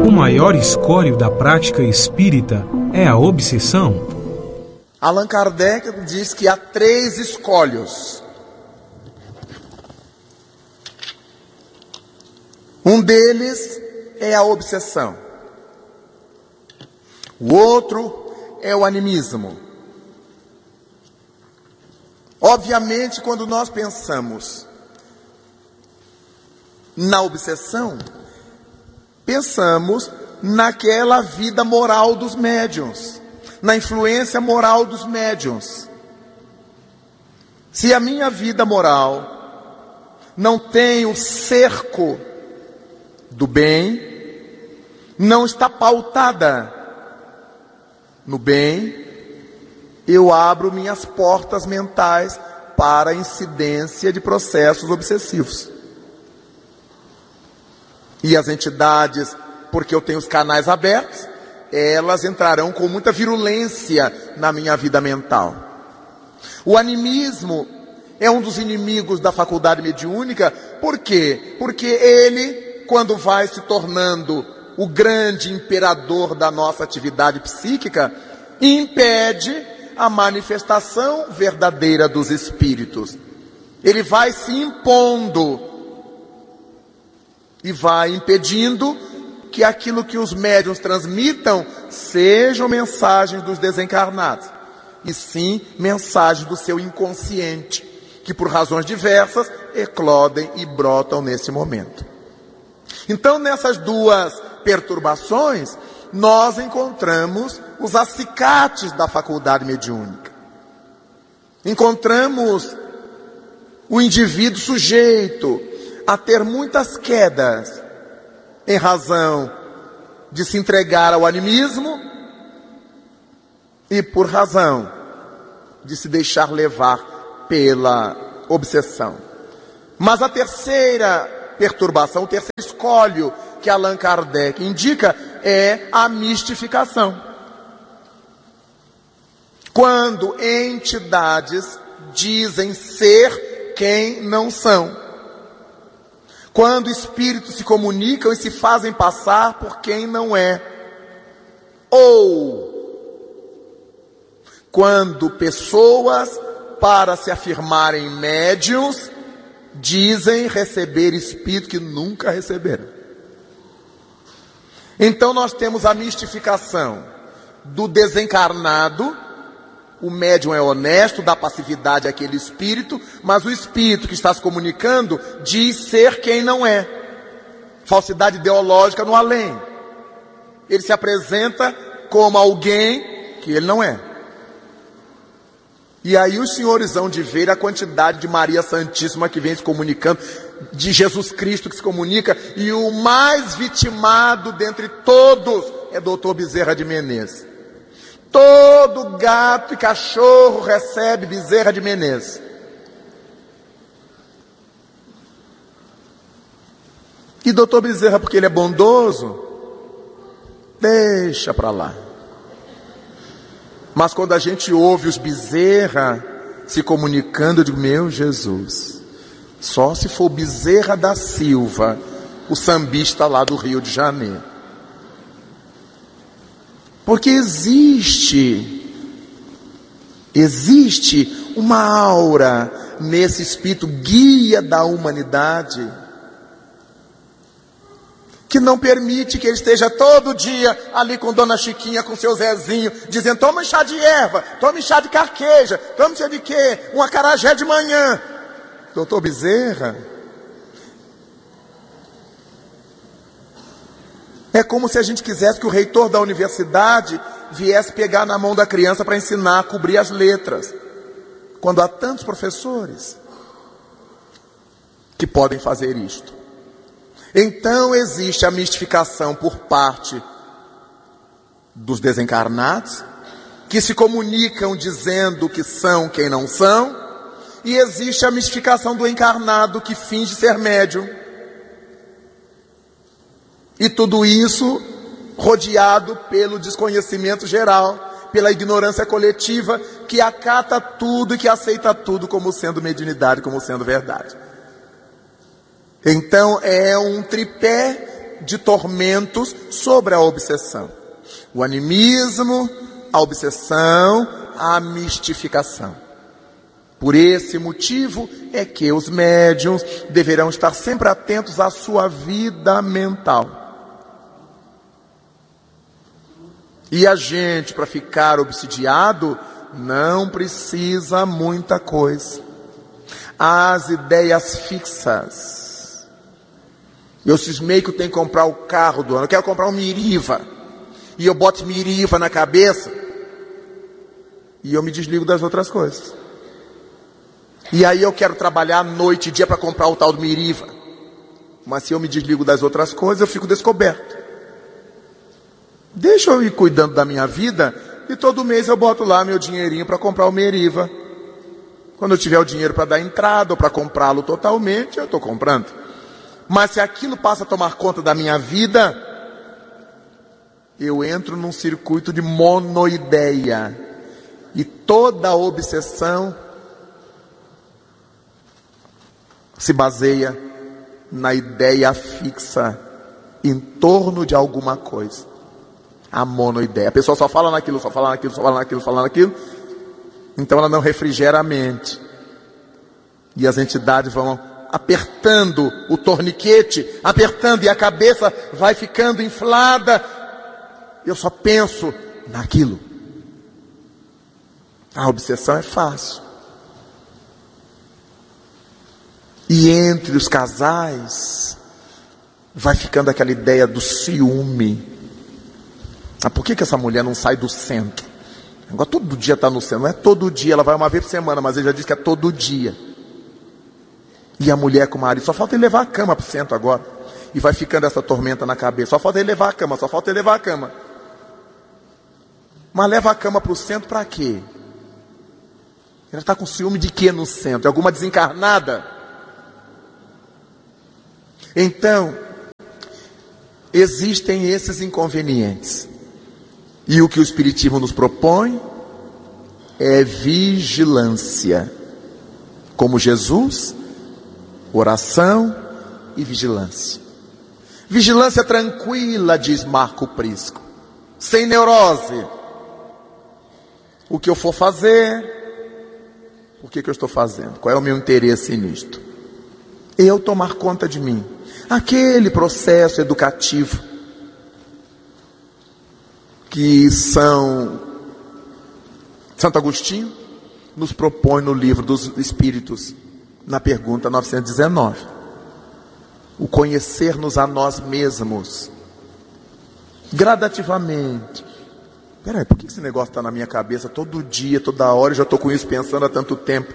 O maior escólio da prática espírita é a obsessão. Allan Kardec diz que há 3 escólios. Um deles é a obsessão. O outro é o animismo. Obviamente, quando nós pensamos na obsessão, pensamos naquela vida moral dos médiuns, na influência moral dos médiuns. Se a minha vida moral não tem o cerco do bem, não está pautada no bem, eu abro minhas portas mentais para a incidência de processos obsessivos. E as entidades, porque eu tenho os canais abertos, elas entrarão com muita virulência na minha vida mental. O animismo é um dos inimigos da faculdade mediúnica. Por quê? Porque ele, quando vai se tornando o grande imperador da nossa atividade psíquica, impede a manifestação verdadeira dos espíritos. Ele vai se impondo e vai impedindo que aquilo que os médiuns transmitam sejam mensagens dos desencarnados, e sim mensagens do seu inconsciente, que por razões diversas eclodem e brotam nesse momento. Então, nessas 2 perturbações, nós encontramos os acicates da faculdade mediúnica. Encontramos o indivíduo sujeito a ter muitas quedas em razão de se entregar ao animismo e por razão de se deixar levar pela obsessão. Mas a terceira perturbação, o terceiro escólio que Allan Kardec indica é a mistificação. Quando entidades dizem ser quem não são. Quando espíritos se comunicam e se fazem passar por quem não é. Ou quando pessoas, para se afirmarem médiuns, dizem receber espírito que nunca receberam. Então nós temos a mistificação do desencarnado. O médium é honesto, dá passividade àquele espírito, mas o espírito que está se comunicando diz ser quem não é. Falsidade ideológica no além. Ele se apresenta como alguém que ele não é. E aí os senhores hão de ver a quantidade de Maria Santíssima que vem se comunicando, de Jesus Cristo que se comunica, e o mais vitimado dentre todos é Dr. Bezerra de Menezes. Todo gato e cachorro recebe Bezerra de Menezes. E Dr. Bezerra, porque ele é bondoso, deixa para lá. Mas quando a gente ouve os Bezerra se comunicando, eu digo, meu Jesus, só se for Bezerra da Silva, o sambista lá do Rio de Janeiro. Porque existe uma aura nesse espírito guia da humanidade que não permite que ele esteja todo dia ali com Dona Chiquinha, com seu Zezinho, dizendo, toma um chá de erva, toma um chá de carqueja, toma não sei de quê, um acarajé de manhã. Doutor Bezerra, é como se a gente quisesse que o reitor da universidade viesse pegar na mão da criança para ensinar a cobrir as letras, quando há tantos professores que podem fazer isto. Então existe a mistificação por parte dos desencarnados, que se comunicam dizendo que são quem não são, e existe a mistificação do encarnado que finge ser médium. E tudo isso rodeado pelo desconhecimento geral, pela ignorância coletiva, que acata tudo e que aceita tudo como sendo mediunidade, como sendo verdade. Então é um tripé de tormentos sobre a obsessão. O animismo, a obsessão, a mistificação. Por esse motivo é que os médiuns deverão estar sempre atentos à sua vida mental. E a gente, para ficar obsidiado, não precisa muita coisa. As ideias fixas. Eu cismei que eu tenho que comprar o carro do ano. Eu quero comprar um Miriva. E eu boto Miriva na cabeça. E eu me desligo das outras coisas. E aí eu quero trabalhar noite e dia para comprar o tal do Miriva. Mas se eu me desligo das outras coisas, eu fico descoberto. Deixa eu ir cuidando da minha vida e todo mês eu boto lá meu dinheirinho para comprar o Miriva. Quando eu tiver o dinheiro para dar entrada ou para comprá-lo totalmente, eu estou comprando. Mas se aquilo passa a tomar conta da minha vida, eu entro num circuito de monoideia. E toda obsessão se baseia na ideia fixa em torno de alguma coisa. A monoideia. A pessoa só fala naquilo, só fala naquilo, só fala naquilo, só fala naquilo. Então ela não refrigera a mente. E as entidades vão apertando o torniquete, apertando, e a cabeça vai ficando inflada. Eu só penso naquilo. A obsessão é fácil. E entre os casais vai ficando aquela ideia do ciúme. Por que essa mulher não sai do centro? Agora todo dia está no centro. Não é todo dia, ela vai uma vez por semana, mas ele já disse que é todo dia. E a mulher com o marido, só falta ele levar a cama para o centro agora. E vai ficando essa tormenta na cabeça. Só falta ele levar a cama, só falta ele levar a cama. Mas leva a cama para o centro para quê? Ela está com ciúme de quê no centro? De alguma desencarnada? Então, existem esses inconvenientes. E o que o Espiritismo nos propõe é vigilância. Como Jesus, oração e vigilância. Vigilância tranquila, diz Marco Prisco. Sem neurose. O que eu for fazer, por que eu estou fazendo? Qual é o meu interesse nisto? Eu tomar conta de mim. Aquele processo educativo que Santo Agostinho nos propõe no Livro dos Espíritos, na pergunta 919. O conhecer-nos a nós mesmos, gradativamente. Peraí, por que esse negócio está na minha cabeça todo dia, toda hora, eu já estou com isso pensando há tanto tempo?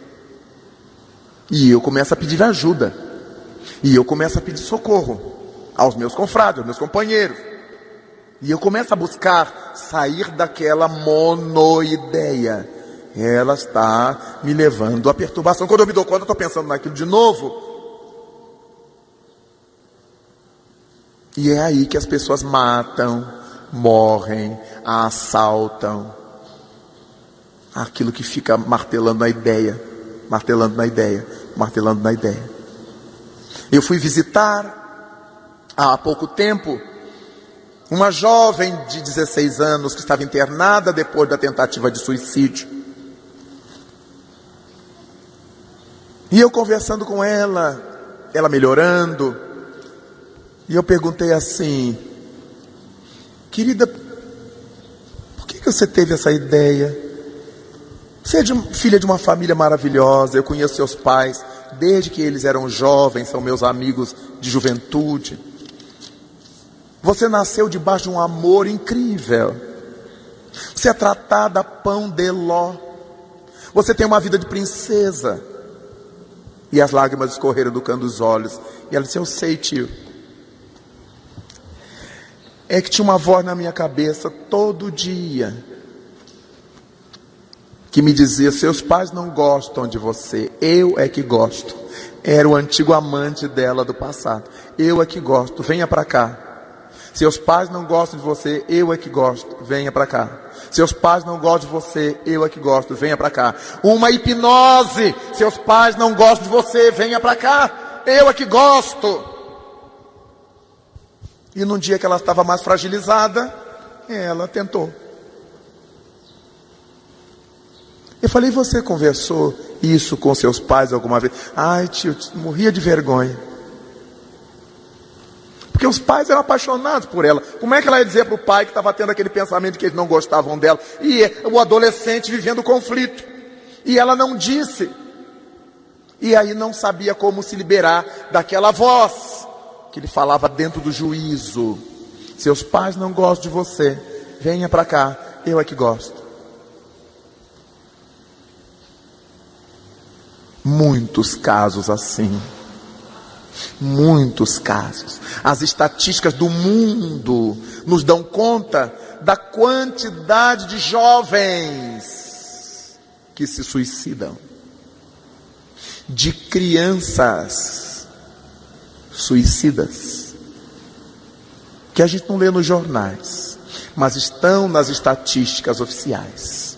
E eu começo a pedir ajuda. E eu começo a pedir socorro aos meus confrades, aos meus companheiros. E eu começo a buscar sair daquela monoideia. Ela está me levando à perturbação. Quando eu me dou conta, eu estou pensando naquilo de novo. E é aí que as pessoas matam, morrem, assaltam. Aquilo que fica martelando na ideia, martelando na ideia, martelando na ideia. Eu fui visitar, há pouco tempo, uma jovem de 16 anos que estava internada depois da tentativa de suicídio. E eu conversando com ela, ela melhorando, e eu perguntei assim: querida, por que você teve essa ideia? Você é filha de uma família maravilhosa, eu conheço seus pais desde que eles eram jovens, são meus amigos de juventude. Você nasceu debaixo de um amor incrível. Você é tratada pão de ló. Você tem uma vida de princesa. E as lágrimas escorreram do canto dos olhos. E ela disse: eu sei, tio. É que tinha uma voz na minha cabeça todo dia que me dizia: seus pais não gostam de você, eu é que gosto. Era o antigo amante dela do passado. Eu é que gosto, venha para cá. Seus pais não gostam de você, eu é que gosto, venha para cá. Seus pais não gostam de você, eu é que gosto, venha para cá. Uma hipnose: seus pais não gostam de você, venha para cá, eu é que gosto. E num dia que ela estava mais fragilizada, ela tentou. Eu falei, você conversou isso com seus pais alguma vez? Ai, tio, morria de vergonha. Porque os pais eram apaixonados por ela. Como é que ela ia dizer para o pai que estava tendo aquele pensamento de que eles não gostavam dela? E o adolescente vivendo conflito. E ela não disse. E aí não sabia como se liberar daquela voz que lhe falava dentro do juízo. Seus pais não gostam de você. Venha para cá, eu é que gosto. Muitos casos assim. Muitos casos. As estatísticas do mundo nos dão conta da quantidade de jovens que se suicidam, de crianças suicidas, que a gente não lê nos jornais, mas estão nas estatísticas oficiais.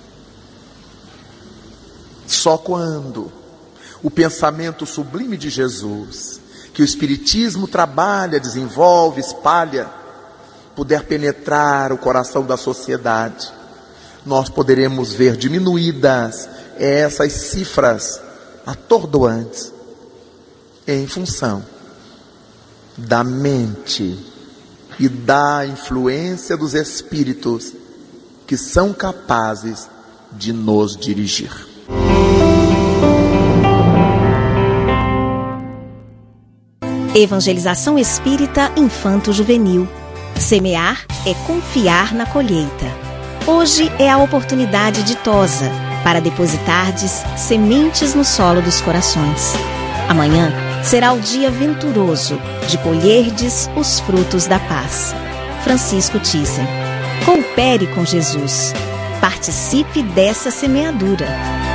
Só quando o pensamento sublime de Jesus, que o Espiritismo trabalha, desenvolve, espalha, puder penetrar o coração da sociedade, nós poderemos ver diminuídas essas cifras atordoantes em função da mente e da influência dos espíritos que são capazes de nos dirigir. Evangelização Espírita Infanto-Juvenil. Semear é confiar na colheita. Hoje é a oportunidade ditosa para depositardes sementes no solo dos corações. Amanhã será o dia venturoso de colherdes os frutos da paz. Francisco Thyssen. Coopere com Jesus. Participe dessa semeadura.